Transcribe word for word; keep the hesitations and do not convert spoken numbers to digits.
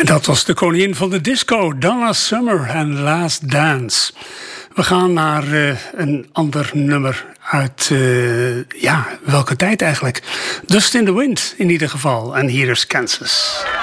En dat was de koningin van de disco, Donna Summer en Last Dance. We gaan naar uh, een ander nummer uit, uh, ja, welke tijd eigenlijk? Dust in the Wind in ieder geval. En hier is Kansas.